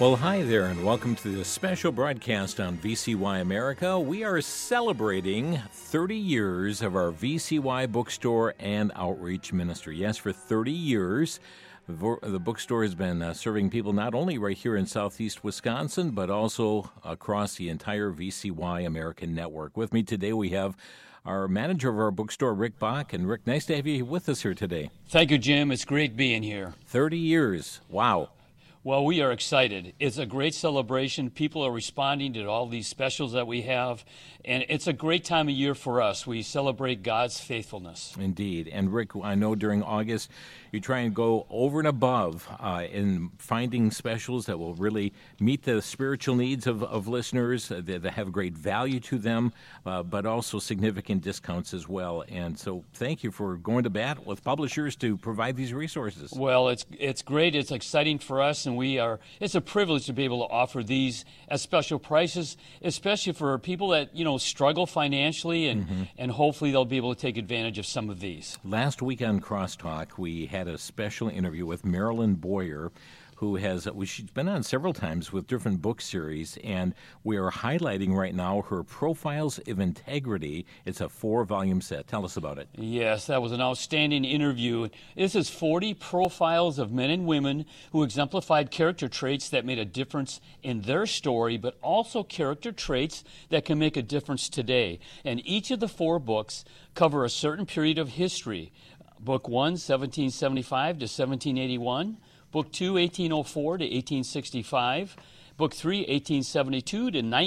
Well, hi there, and welcome to this special broadcast on VCY America. We are celebrating 30 years of our VCY bookstore and outreach ministry. Yes, for 30 years, the bookstore has been serving people not only right here in southeast Wisconsin, but also across the entire VCY American network. With me today, we have our manager of our bookstore, Rick Bach. And Rick, nice to have you with us here today. Thank you, Jim. It's great being here. 30 years. Wow. Well, we are excited. It's a great celebration. People are responding to all these specials that we have, and it's a great time of year for us. We celebrate God's faithfulness. Indeed. And Rick, I know during August you try and go over and above in finding specials that will really meet the spiritual needs of listeners, that have great value to them, but also significant discounts as well. And so thank you for going to bat with publishers to provide these resources. Well, it's great. It's exciting for us, and it's a privilege to be able to offer these at special prices, especially for people that, struggle financially, and hopefully they'll be able to take advantage of some of these. Last week on Crosstalk, we had a special interview with Marilyn Boyer, she's been on several times with different book series, and we are highlighting right now her Profiles of Integrity. It's a 4-volume set. Tell us about it. Yes, that was an outstanding interview. This is 40 profiles of men and women who exemplified character traits that made a difference in their story, but also character traits that can make a difference today. And each of the 4 books cover a certain period of history. Book 1, 1775 to 1781. Book 2, 1804 to 1865, Book 3, 1872 to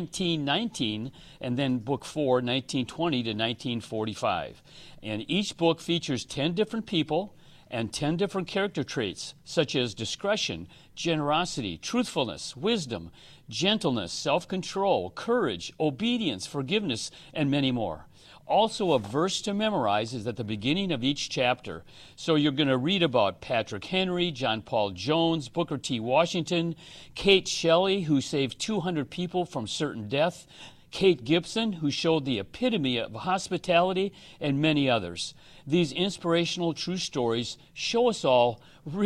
1919, and then Book 4, 1920 to 1945. And each book features 10 different people and 10 different character traits, such as discretion, generosity, truthfulness, wisdom, gentleness, self-control, courage, obedience, forgiveness, and many more. Also, a verse to memorize is at the beginning of each chapter. So you're going to read about Patrick Henry, John Paul Jones, Booker T. Washington, Kate Shelley, who saved 200 people from certain death, Kate Gibson, who showed the epitome of hospitality, and many others. These inspirational true stories show us all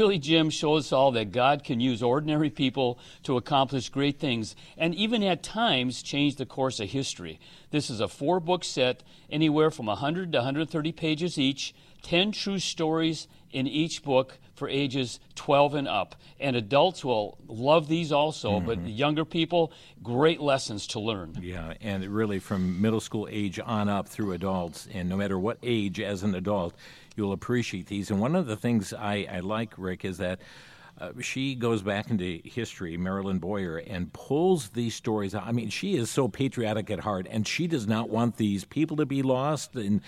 that God can use ordinary people to accomplish great things, and even at times change the course of history. This is a 4-book set, anywhere from 100 to 130 pages each, 10 true stories in each book for ages 12 and up. And adults will love these also, but the younger people, great lessons to learn. Yeah, and really from middle school age on up through adults, and no matter what age as an adult, you'll appreciate these. And one of the things I like, Rick, is that she goes back into history, Marilyn Boyer, and pulls these stories out. I mean, she is so patriotic at heart, and she does not want these people to be lost in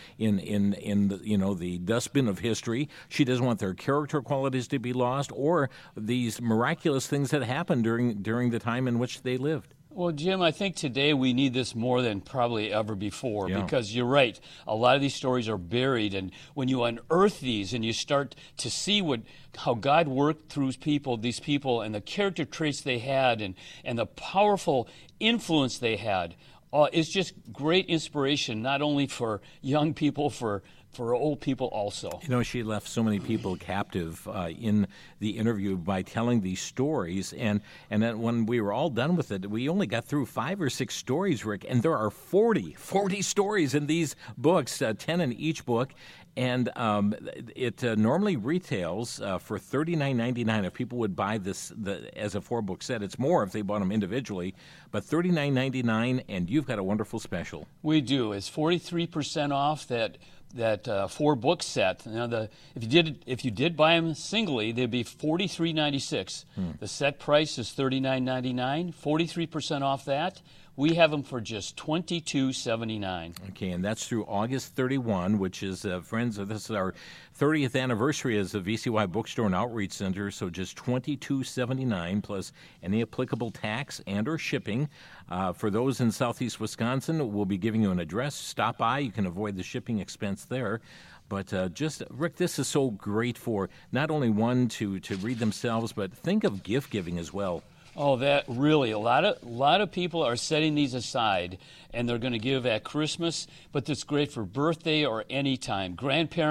the dustbin of history. She doesn't want their character qualities to be lost, or these miraculous things that happened during the time in which they lived. Well, Jim, I think today we need this more than probably ever before, because you're right. A lot of these stories are buried, and when you unearth these and you start to see how God worked through these people and the character traits they had and the powerful influence they had, it's just great inspiration, not only for young people, for old people also. She left so many people captive in the interview by telling these stories, and then when we were all done with it, we only got through 5 or 6 stories, Rick, and there are 40 stories in these books, 10 in each book, and it normally retails for $39.99 if people would buy this as a 4-book set. It's more if they bought them individually, but $39.99, and you've got a wonderful special. We do. It's 43% off that 4-book set. Now, if you did buy them singly, they'd be $43.96. The set price is $39.99. 43% off that. We have them for just $22.79. Okay, and that's through August 31, which is, friends, this is our 30th anniversary as the VCY Bookstore and Outreach Center, so just $22.79 plus any applicable tax and or shipping. For those in southeast Wisconsin, we'll be giving you an address. Stop by. You can avoid the shipping expense there. But Rick, this is so great for not only one to read themselves, but think of gift giving as well. Oh, that really, a lot of people are setting these aside, and they're going to give at Christmas, but it's great for birthday or any time. Grandparents,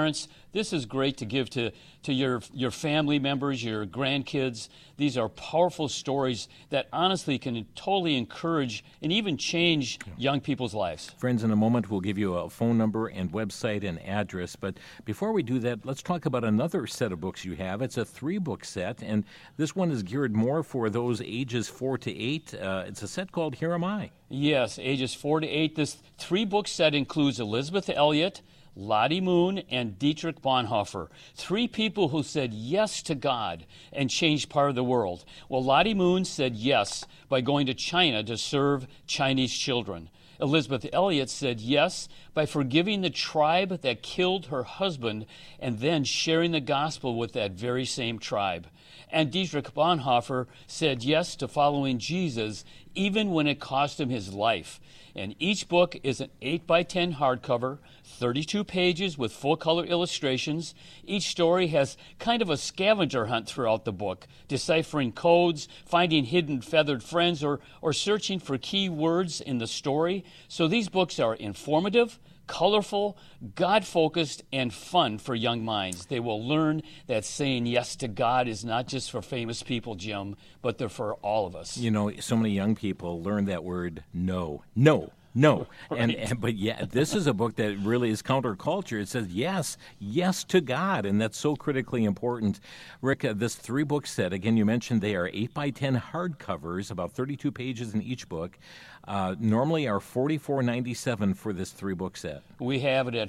This is great to give to your family members, your grandkids. These are powerful stories that honestly can totally encourage and even change young people's lives. Friends, in a moment we'll give you a phone number and website and address, but before we do that, let's talk about another set of books you have. It's a 3-book set, and this one is geared more for those ages 4 to 8. It's a set called Here Am I. Yes, ages 4 to 8. This 3-book set includes Elizabeth Elliot, Lottie Moon, and Dietrich Bonhoeffer, 3 people who said yes to God and changed part of the world. Well, Lottie Moon said yes by going to China to serve Chinese children. Elizabeth Elliot said yes by forgiving the tribe that killed her husband and then sharing the gospel with that very same tribe. And Dietrich Bonhoeffer said yes to following Jesus even when it cost him his life. And each book is an 8x10 hardcover, 32 pages with full-color illustrations. Each story has kind of a scavenger hunt throughout the book, deciphering codes, finding hidden feathered friends, or searching for key words in the story. So these books are informative, colorful, God-focused, and fun for young minds. They will learn that saying yes to God is not just for famous people, Jim, but they're for all of us. You know, so many young people learn that word no. No. No, Right. but yeah, this is a book that really is counterculture. It says yes to God, and that's so critically important. Rick, this 3-book set, again, you mentioned they are 8x10 hardcovers, about 32 pages in each book. Normally are $44.97 for this 3-book set. We have it at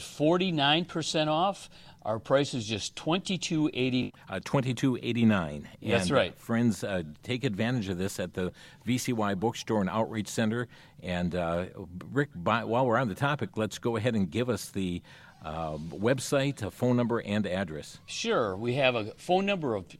49% off. Our price is just $22.80. $22.89. That's right. Friends, take advantage of this at the VCY Bookstore and Outreach Center. And Rick, while we're on the topic, let's go ahead and give us the website, a phone number, and address. Sure. We have a phone number of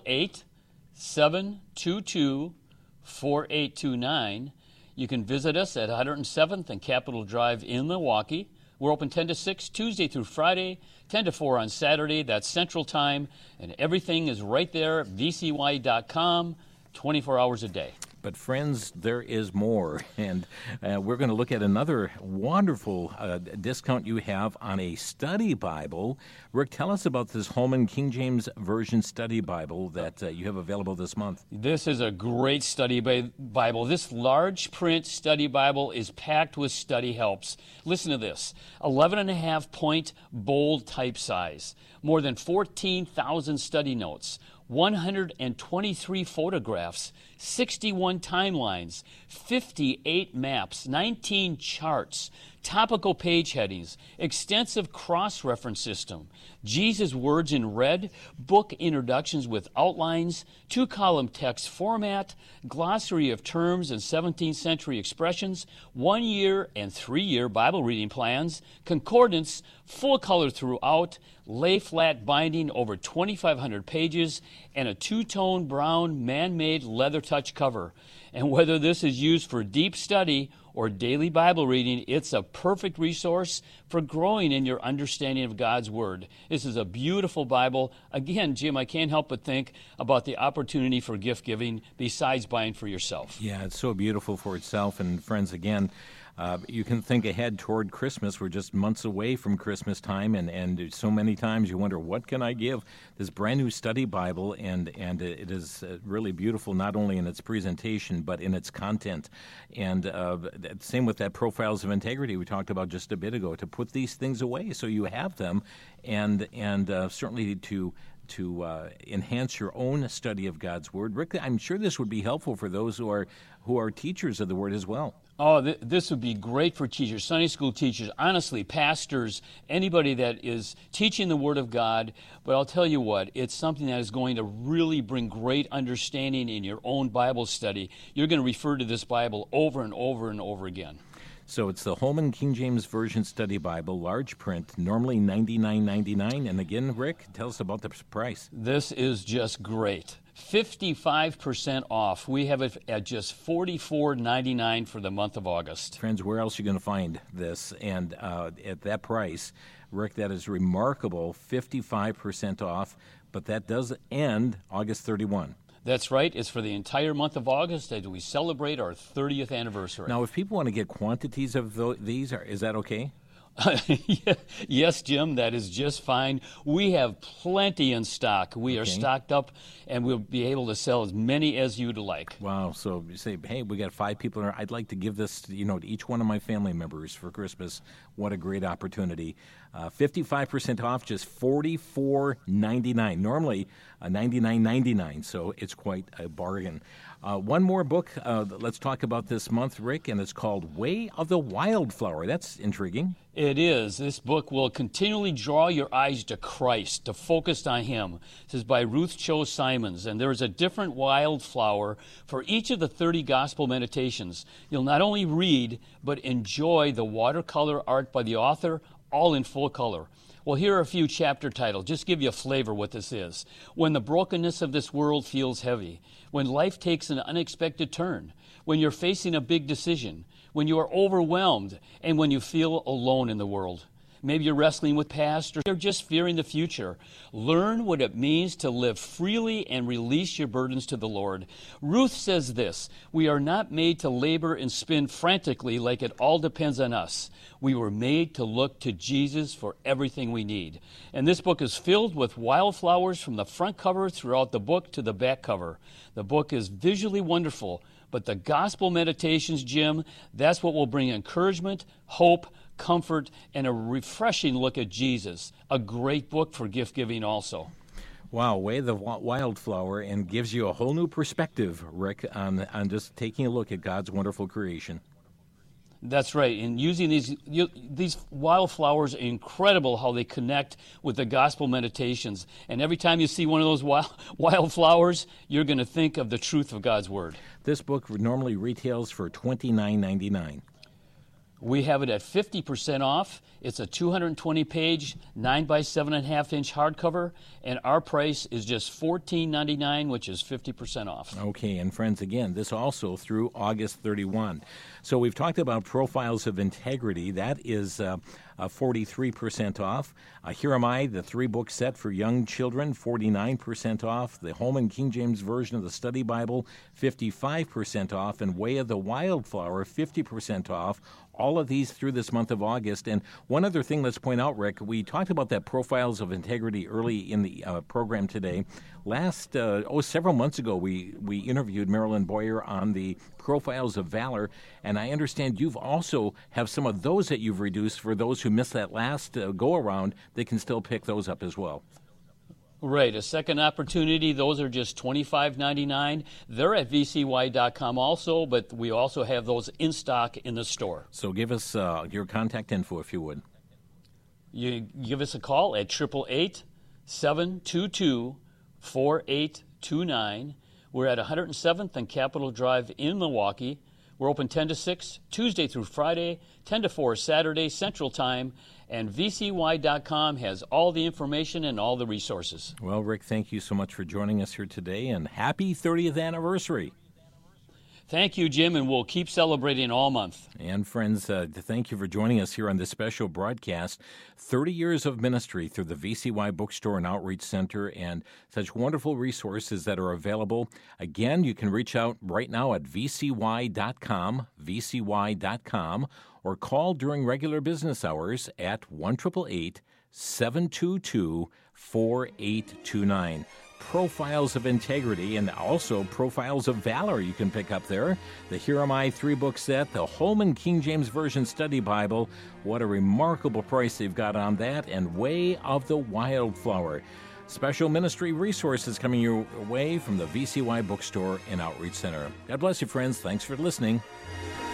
888-722-4829. You can visit us at 107th and Capitol Drive in Milwaukee. We're open 10 to 6 Tuesday through Friday, 10 to 4 on Saturday. That's Central Time. And everything is right there at vcy.com, 24 hours a day. But friends, there is more, and we're going to look at another wonderful discount you have on a study Bible. Rick, tell us about this Holman King James Version Study Bible that you have available this month. This is a great study Bible. This large print study Bible is packed with study helps. Listen to this, 11.5-point bold type size, more than 14,000 study notes, 123 photographs, 61 timelines, 58 maps, 19 charts, topical page headings, extensive cross-reference system, Jesus' words in red, book introductions with outlines, 2-column text format, glossary of terms and 17th century expressions, 1-year and 3-year Bible reading plans, concordance, full color throughout, lay flat binding over 2,500 pages, and a 2-tone brown man-made leather touch cover. And whether this is used for deep study or daily Bible reading, it's a perfect resource for growing in your understanding of God's Word. This is a beautiful Bible. Again, Jim, I can't help but think about the opportunity for gift giving besides buying for yourself. Yeah, it's so beautiful for itself. And friends, again, you can think ahead toward Christmas. We're just months away from Christmas time, and so many times you wonder, what can I give? This brand new study Bible, and it is really beautiful, not only in its presentation, but in its content. And same with that Profiles of Integrity we talked about just a bit ago, to put these things away so you have them, and certainly to enhance your own study of God's Word. Rick, I'm sure this would be helpful for those who are teachers of the Word as well. Oh, this would be great for teachers, Sunday school teachers, honestly, pastors, anybody that is teaching the Word of God. But I'll tell you what, it's something that is going to really bring great understanding in your own Bible study. You're going to refer to this Bible over and over and over again. So it's the Holman King James Version Study Bible, large print, normally $99.99. And again, Rick, tell us about the price. This is just great. 55% off. We have it at just $44.99 for the month of August. Friends, where else are you going to find this? And at that price, Rick, that is remarkable, 55% off, but that does end August 31. That's right. It's for the entire month of August as we celebrate our 30th anniversary. Now, if people want to get quantities of these, is that okay? Yes, Jim, that is just fine. We have plenty in stock. We are stocked up, and we'll be able to sell as many as you'd like. Wow. So you say, hey, we got 5 people here. I'd like to give this, to each one of my family members for Christmas. What a great opportunity. 55% off, just $44.99. Normally $99.99, so it's quite a bargain. One more book let's talk about this month, Rick, and it's called Way of the Wildflower. That's intriguing. It is. This book will continually draw your eyes to Christ, to focus on Him. This is by Ruth Cho Simons, and there is a different wildflower for each of the 30 gospel meditations. You'll not only read, but enjoy the watercolor art by the author, all in full color. Well, here are a few chapter titles. Just give you a flavor what this is. When the brokenness of this world feels heavy, when life takes an unexpected turn, when you're facing a big decision, when you are overwhelmed, and when you feel alone in the world. Maybe you're wrestling with past or you're just fearing the future. Learn what it means to live freely and release your burdens to the Lord. Ruth says this, we are not made to labor and spin frantically like it all depends on us. We were made to look to Jesus for everything we need. And this book is filled with wildflowers from the front cover throughout the book to the back cover. The book is visually wonderful, but the gospel meditations, Jim, that's what will bring encouragement, hope, comfort, and a refreshing look at Jesus. A great book for gift giving also. Wow, Way of the Wildflower, and gives you a whole new perspective, Rick, on just taking a look at God's wonderful creation. That's right. And using these wildflowers, incredible how they connect with the gospel meditations. And every time you see one of those wildflowers, you're going to think of the truth of God's Word. This book normally retails for $29.99. We have it at 50% off. It's a 220-page, 9 by 7.5-inch hardcover, and our price is just $14.99, which is 50% off. Okay, and friends, again, this also through August 31. So we've talked about Profiles of Integrity. That is 43% off. Here Am I, the 3-book set for young children, 49% off. The Holman King James Version of the Study Bible, 55% off. And Way of the Wildflower, 50% off. All of these through this month of August. And one other thing let's point out, Rick, we talked about that Profiles of Integrity early in the program today. Several months ago, we interviewed Marilyn Boyer on the Profiles of Valor, and I understand you've also have some of those that you've reduced for those who missed that last go-around. They can still pick those up as well. Right, a second opportunity. Those are just $25.99. They're at vcy.com also, but we also have those in stock in the store. So give us your contact info if you would. You give us a call at 888-722-4829. We're at 107th and Capitol Drive in Milwaukee. We're open 10 to 6, Tuesday through Friday, 10 to 4 Saturday, Central Time, and vcy.com has all the information and all the resources. Well, Rick, thank you so much for joining us here today, and happy 30th anniversary. Thank you, Jim, and we'll keep celebrating all month. And friends, thank you for joining us here on this special broadcast. 30 years of ministry through the VCY Bookstore and Outreach Center, and such wonderful resources that are available. Again, you can reach out right now at vcy.com, or call during regular business hours at 1-888-722-4829. Profiles of Integrity and also Profiles of Valor you can pick up there. The Here Am I 3-book set, the Holman King James Version Study Bible. What a remarkable price they've got on that. And Way of the Wildflower. Special ministry resources coming your way from the VCY Bookstore and Outreach Center. God bless you, friends. Thanks for listening.